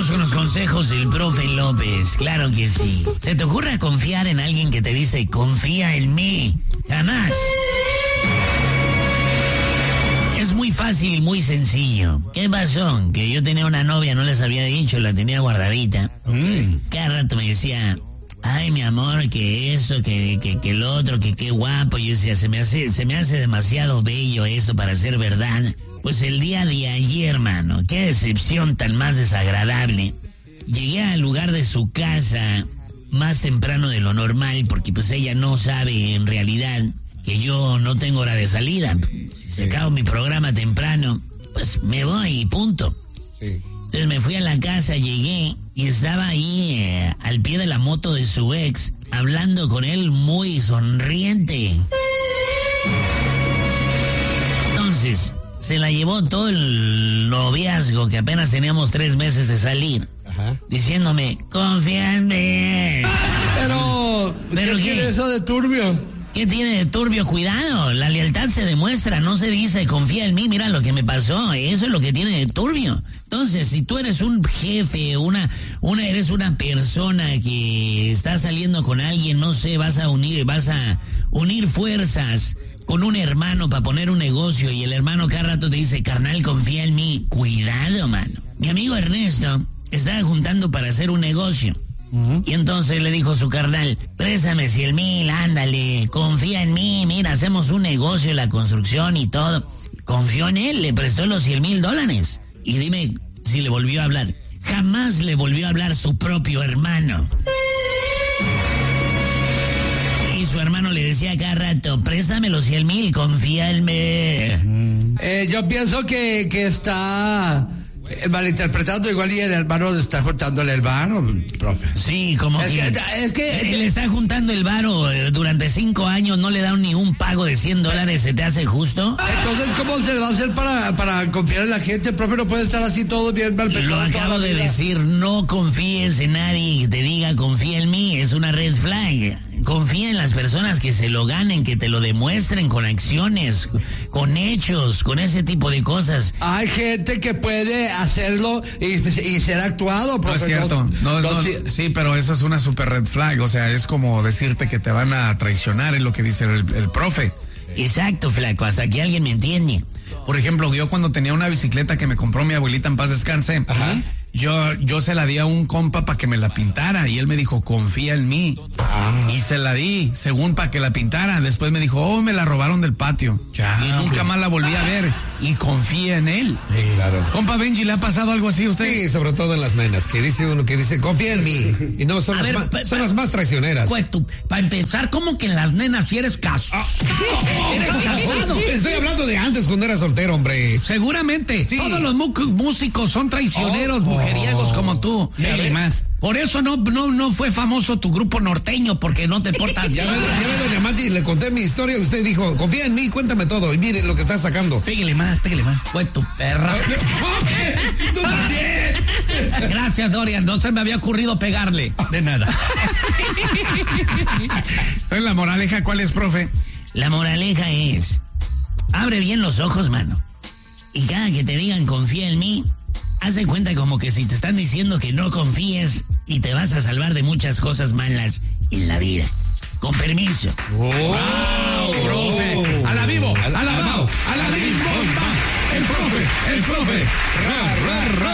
Vamos con los consejos del profe López, claro que sí. ¿Se te ocurre confiar en alguien que te dice, confía en mí? Jamás. Es muy fácil y muy sencillo. ¿Qué pasó? Que yo tenía una novia, no les había dicho, la tenía guardadita. Cada rato me decía, ay, mi amor, que eso, que lo otro, que qué guapo. Yo decía, se me hace demasiado bello esto para ser verdad. Pues el día de ayer, mano, qué decepción tan más desagradable. Llegué al lugar de su casa más temprano de lo normal, porque pues ella no sabe en realidad que yo no tengo hora de salida. Si se acaba mi programa temprano, pues me voy y punto. Sí. Entonces me fui a la casa, llegué y estaba ahí al pie de la moto de su ex, hablando con él muy sonriente. Entonces, se la llevó todo el noviazgo, que apenas teníamos 3 meses de salir. Ajá. Diciéndome, confía en mí. Pero ¿Pero ¿qué qué? tiene eso de turbio? ¿Qué tiene de turbio? Cuidado, la lealtad se demuestra, no se dice confía en mí, mira lo que me pasó, eso es lo que tiene de turbio. Entonces, si tú eres un jefe, eres una persona que está saliendo con alguien, no sé, vas a unir fuerzas con un hermano para poner un negocio y el hermano cada rato te dice, carnal, confía en mí, cuidado, mano. Mi amigo Ernesto estaba juntando para hacer un negocio. Y entonces le dijo su carnal, préstame 100,000, ándale, confía en mí, mira, hacemos un negocio, la construcción y todo. Confió en él, le prestó los $100,000. Y dime si le volvió a hablar. Jamás le volvió a hablar su propio hermano. Y su hermano le decía cada rato, préstame los 100,000, confía en mí. Yo pienso que está malinterpretando, igual y el hermano está juntándole el varo, profe. Sí, como Es que él está juntando el varo durante 5 años, no le dan ni un pago de $100, ¿se te hace justo? entonces, ¿cómo se le va a hacer para confiar en la gente? Profe, no puede estar así todo bien mal pensado. Lo acabo de decir, no confíes en nadie que te diga confía en mí, es una red flag. Confía en las personas que se lo ganen, que te lo demuestren con acciones, con hechos, con ese tipo de cosas. Hay gente que puede hacerlo y ser actuado, profe. No es cierto. Sí, pero eso es una super red flag. O sea, es como decirte que te van a traicionar, es lo que dice el profe. Exacto, flaco, hasta que alguien me entiende. Por ejemplo, yo cuando tenía una bicicleta que me compró mi abuelita en paz descanse, yo se la di a un compa para que me la pintara y él me dijo, confía en mí. Y se la di, según para que la pintara. Después me dijo, me la robaron del patio. Y nunca más la volví a ver. Y confía en él. Sí, claro. Compa Benji, ¿le ha pasado algo así a usted? Sí, sobre todo en las nenas, que dice uno que dice, confía en mí. Y no, son, son las más traicioneras. Pues tú, para empezar, ¿cómo que en las nenas si eres casado? ¿Eres casado? Estoy hablando de antes, cuando era soltero, hombre. Seguramente. Sí. Todos los músicos son traicioneros, mujeriegos como tú. Y más. Por eso no fue famoso tu grupo norteño, porque no te portas Ya bien. ve, doña Mati, le conté mi historia y usted dijo, confía en mí, cuéntame todo. Y mire lo que está sacando. Pégale más. Fue tu perra. ¡Tú también! Gracias, Dorian. No se me había ocurrido pegarle. De nada. Entonces, la moraleja, ¿cuál es, profe? La moraleja es, abre bien los ojos, mano. Y cada que te digan confía en mí, haz de cuenta como que si te están diciendo que no confíes y te vas a salvar de muchas cosas malas en la vida. Con permiso. ¡Wow, profe! ¡A la vivo! ¡A la vivo! ¡A la vivo! ¡El profe! ¡Ra, ra,